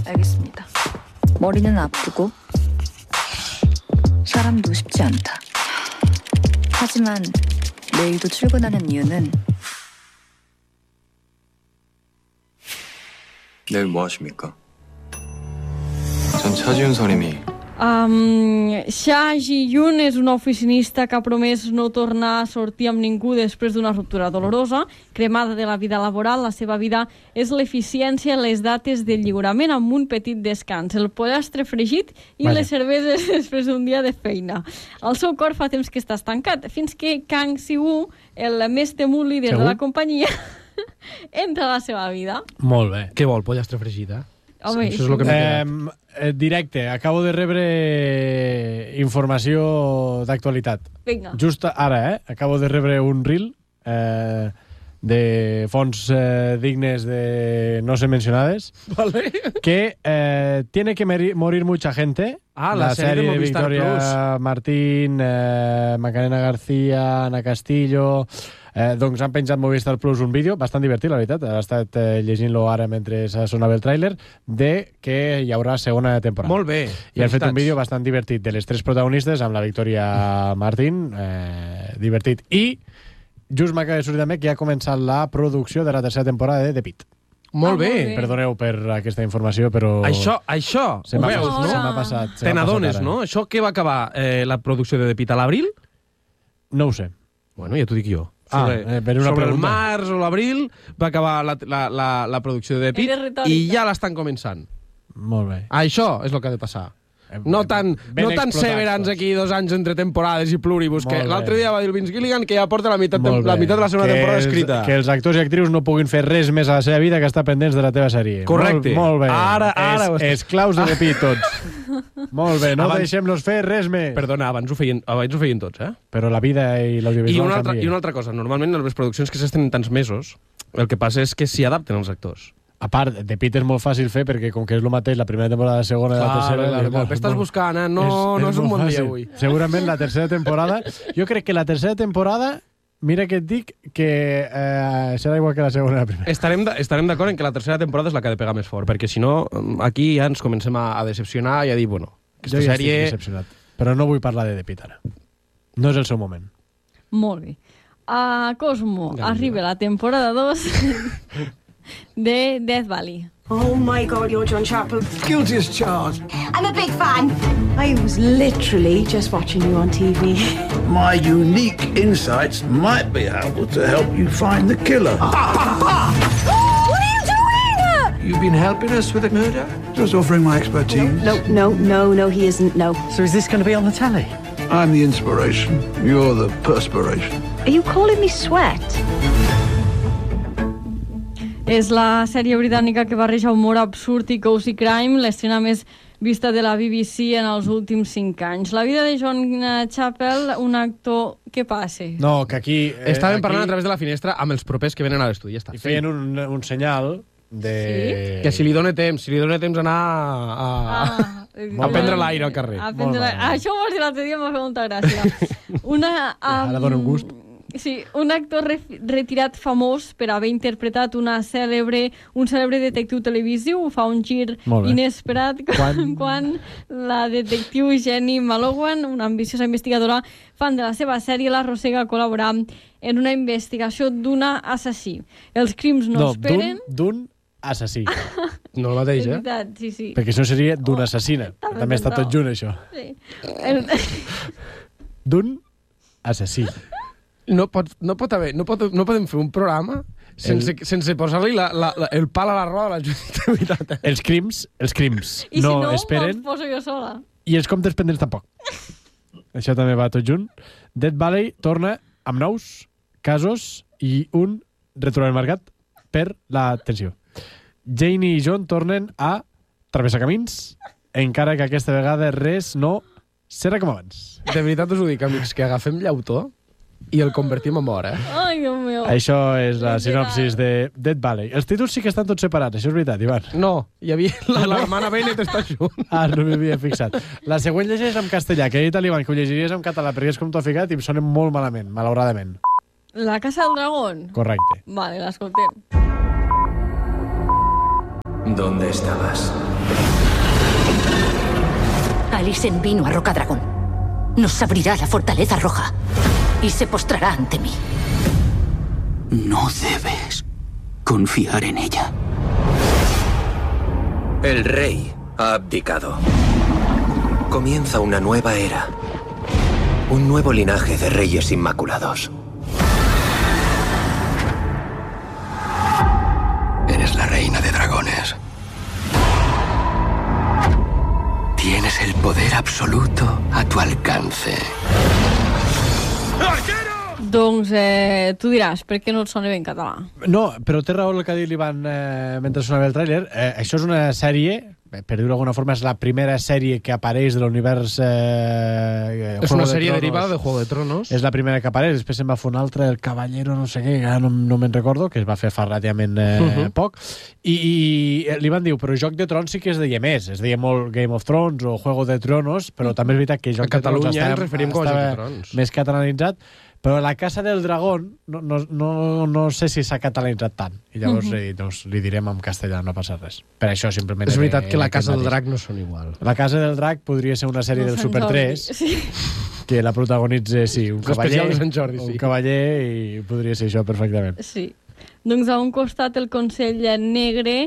알겠습니다. 머리는 아프고 사람도 쉽지 않다. 하지만 내일도 출근하는 이유는 내일 뭐 하십니까? 전 차지훈 선임이 Xia Ji-yun és una oficinista que ha promès no tornar a sortir amb ningú després d'una ruptura dolorosa. Cremada de la vida laboral, la seva vida és l'eficiència en les dates de lliurament amb un petit descans, el pollastre fregit i les cerveses després d'un dia de feina. El seu cor fa temps que està estancat, fins que Kang Si-woo, el més temut líder de la companyia, entra a la seva vida. Molt bé. Què vol, pollastre fregit, eh? Home, això és el que m'ha quedat. Directe, acabo de rebre informació d'actualitat. Vinga. Just ara, acabo de rebre un reel de fonts dignes de no ser mencionades, Vale. que tiene que morir mucha gente. La sèrie de Movistar Victoria Plus. Martín, Macarena García, Ana Castillo... doncs han penjat Movistar Plus un vídeo bastant divertit, la veritat. He estat llegint-lo ara mentre sonava el tràiler, de que hi haurà segona temporada. Molt bé. I han fet un vídeo bastant divertit de les tres protagonistes amb la Victoria Martín, divertit. I just m'acaba de sortir també que ja ha començat la producció de la tercera temporada de The Pitt. Molt bé. Perdoneu per aquesta informació, però... Això, se ho m'ha veus, no? Se m'ha passat. Te n'adones, no? Això que va acabar la producció de The Pitt a l'abril? No ho sé. Bueno, ja t'ho dic jo. Per una sobre pregunta. el març o l'abril va acabar la producció de The Pitt i ja l'estan començant. Molt bé. Això és el que ha de passar. No tan Severance aquí 2 anys entre temporades i pluribus, que l'altre dia va dir el Vince Gilligan que ja porta la meitat de la segona temporada escrita. Que els actors i actrius no puguin fer res més a la seva vida que estar pendents de la teva sèrie. Correcte. Molt bé. Ara Esclaus de The Pitt, tots. Molt bé, no deixem-los fer res més. Perdona, abans ho feien tots, eh? Però la vida i l'audiovisual canvia. I una altra cosa, normalment en les produccions que s'estenen tants mesos, el que passa és que s'hi adapten els actors. A part, The Pitt és molt fàcil fer perquè com que és el mateix la primera temporada, la segona i la tercera... Estàs buscant, no és un bon dia avui. Segurament la tercera temporada... Jo crec que la tercera temporada, mira que et dic que serà igual que la segona i la primera. Estarem d'acord en que la tercera temporada és la que ha de pegar més fort, perquè si no, aquí ja ens comencem a decepcionar i a dir, bueno, aquesta jo ja sèrie... estic decepcionat, però no vull parlar de The Pitt ara. No és el seu moment. Molt bé. A Cosmo arriba la temporada 2 de Death Valley. Oh my God, you're John Chappell. Guilty as charged. I'm a big fan. I was literally just watching you on TV. My unique insights might be able to help you find the killer. What are you doing? You've been helping us with the murder? Just offering my expertise. No, he isn't, no. So is this going to be on the telly? I'm the inspiration. You're the perspiration. Are you calling me sweat? És la sèrie britànica que barreja humor absurd i cozy crime, l'estrena més vista de la BBC en els últims 5 anys. La vida de John Chappell, un actor... Què passa? No, que aquí... Estàvem parlant a través de la finestra amb els propers que venen a l'estudi. Ja està. I feien un senyal de... Sí? Que si li dóna temps anar a prendre l'aire al carrer. Això ho vas dir l'altre dia, m'ha fet molta gràcia. Ara dona un gust. Sí, un actor retirat famós per haver interpretat un cèlebre detectiu televisiu fa un gir inesperat quan la detectiu Jenny Malowan, una ambiciosa investigadora fan de la seva sèrie, l'arrossega a col·laborar en una investigació d'un assassí. Els crims no esperen... d'un assassí. No el mateix, És veritat, sí. Perquè això seria d'una assassina. També està tot junt, això. Sí. D'un assassí. No podem fer un programa sense posar-li el pal a la roda de la Judit. Els crims I si no, esperen. me'ls poso jo sola. I els comptes pendents tampoc. Això també va tot junt. Death Valley torna amb nous casos i un retrobament marcat per l'atenció. Jane i John tornen a travessar camins, encara que aquesta vegada res no serà com abans. De veritat us ho dic, amics, que agafem llautó i el convertim en or, Ai, Déu meu. Això és la sinopsis de Death Valley. Els títols sí que estan tots separats, això és veritat, Ivan. No, hi havia l'hermana Bennett està junt. No m'hi havia fixat. La següent llegeix en castellà, que he dit a l'Ivan que ho llegiries en català, perquè és com t'ho ha ficat i em sona molt malament, malauradament. La Casa del Dragón? Correcte. Vale, l'escoltem. ¿Dónde estabas? Alicent vino a Rocadragón. Nos abrirá la fortaleza roja y se postrará ante mí. No debes confiar en ella. El rey ha abdicado. Comienza una nueva era. Un nuevo linaje de reyes inmaculados. Eres la reina de dragones. Tienes el poder absoluto a tu alcance. Doncs tu diràs, per què no et sona bé en català? No, però té raó el que ha dit l'Ivan mentre sonava el tràiler. Això és una sèrie, per dir-ho d'alguna forma, és la primera sèrie que apareix de l'univers és una sèrie derivada de Juego de Tronos. És la primera que apareix, després se'n va fer una altra, El Caballero no sé què, no me'n recordo, que es va fer fa relativament poc. I l'Ivan diu, però Joc de Trons sí que es deia més, es deia molt Game of Thrones o Juego de Tronos, però també és veritat que Joc de Trons estava més catalanitzat. Però La Casa del Dragón no sé si s'ha catalanitzat tant. I llavors li direm en castellà, no passa res. Per això simplement... És veritat que La Casa del Drac no són igual. La Casa del Drac podria ser una sèrie del Super 3 que la protagonitza, un cavaller, de Sant Jordi, un cavaller, i podria ser això perfectament. Sí. Doncs a un costat el Consell Negre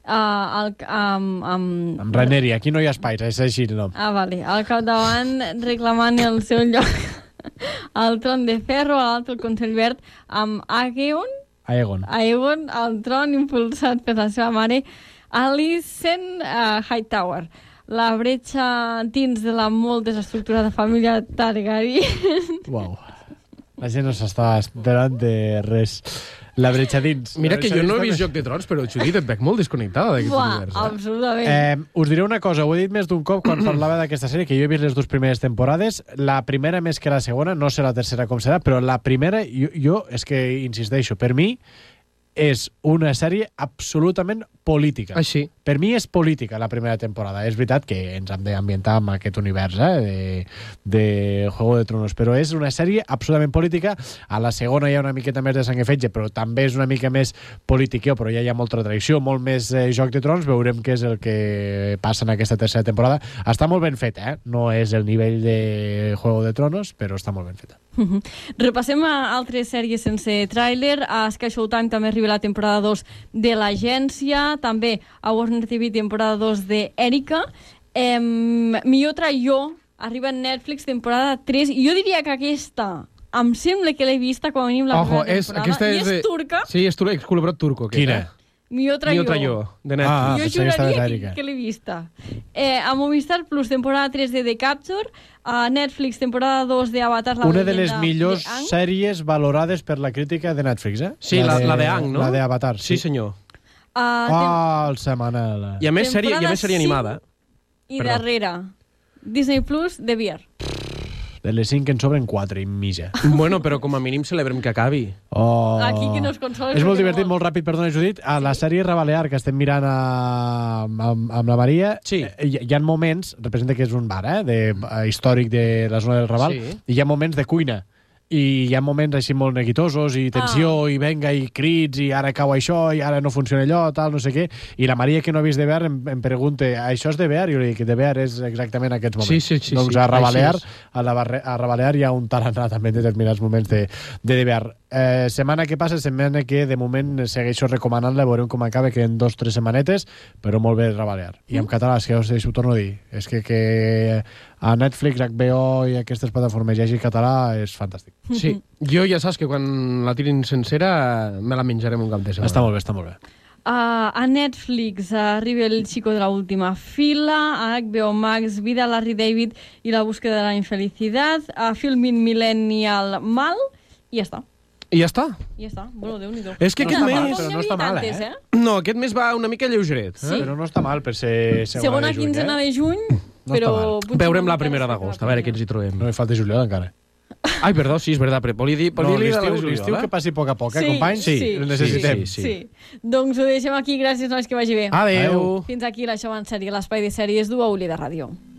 amb Rhaenyra, aquí no hi ha espais, és així el nom. Vale. Al capdavant reclamant el seu lloc al tron de ferro, a l'altre el Consell Verd amb Aegon al tron, impulsat per la seva mare Alicent Hightower. La bretxa dins de la molt desestructurada família Targaryen. Uau, la gent no s'estava esperant de res. La bretxa dins. Mira que jo no he vist Joc de Trons, però Judit, et veig molt desconnectada d'aquest univers. Absolutament. Us diré una cosa, ho he dit més d'un cop quan parlava d'aquesta sèrie, que jo he vist les dues primeres temporades. La primera més que la segona, no sé la tercera com serà, però la primera, jo és que insisteixo, per mi és una sèrie absolutament política. Així. Per mi és política la primera temporada. És veritat que ens hem d'ambientar amb aquest univers de Juego de Tronos, però és una sèrie absolutament política. A la segona hi ha una miqueta més de sang i fetge, però també és una mica més politiqueo, però ja hi ha molta tradició, molt més Joc de Trons. Veurem què és el que passa en aquesta tercera temporada. Està molt ben feta, no és el nivell de Juego de Tronos, però està molt ben feta. Repassem a altres sèries sense tràiler. A Sky Showtime també arriba la temporada 2 de l'Agència, també a Warner TV temporada 2 de Erika. Millor traïó arriba a Netflix temporada 3, i jo diria que aquesta em sembla que l'he vista com a mínim la primera temporada. I és turca. Sí, és turca, ex-col·laborat turco. Quina? Millor traïó, de Netflix. Jo juraria que l'he vista. A Movistar Plus, temporada 3 de The Capture. A Netflix, temporada 2 de Avatar, la una de les millors sèries valorades per la crítica de Netflix, Sí, la de Ang, no? La de Avatar, sí. Sí, senyor. El setmanal. I a més sèrie animada. I darrere, Disney Plus, The Bear. De les 5 en sobren 4 i mitja. Bueno, però com a mínim celebrem que acabi. Aquí que no es consola. És molt divertit, molt ràpid, perdona, Judit. A la sèrie Rebalear, que estem mirant amb la Maria, hi ha moments, representa que és un bar històric de la zona del Raval, i hi ha moments de cuina. I hi ha moments així molt neguitosos i tensió i venga i crits i ara cau això i ara no funciona allò, tal, no sé què. I la Maria, que no ha vist de Bear, em pregunta, això és de Bear? I jo li dic que de Bear és exactament aquests moments. Sí. Doncs a Rebalear, a Rebalear hi ha un tarannà també en determinats moments de Bear. Setmana que passa, setmana que de moment segueixo recomanant-la, veurem com acaba, que en 2 o 3 setmanetes, però molt bé Rebalear. I en català, és que us ho torno a dir, és que a Netflix, HBO i aquestes plataformes hi hagi català és fantàstic. Sí, jo ja saps que quan la tirin sencera me la menjarem un cap de setmana. Està molt bé, està molt bé. A Netflix arriba El chico de la última fila, a HBO Max Vida, Larry David i La búsqueda de la infelicidad, a Filmin Millennial Mal, i ja està. I ja està? Ja està. Bueno, Déu-n'hi-do. És que aquest mes... Però no està mal, No, aquest mes va una mica lleugeret. Sí. Però no està mal per ser segona quinzena de juny, però... Veurem la primera d'agost, a veure què ens hi trobem. No hi falta juliol encara. Ai, perdó, sí, és veritat. Volia dir l'estiu que passi a poc a poc, companys? Sí, el necessitem. Sí. Doncs ho deixem aquí. Gràcies, nois, que vagi bé. Adéu. Fins aquí la Xou en sèrie, l'espai de sèries d'UAULI de Ràdio.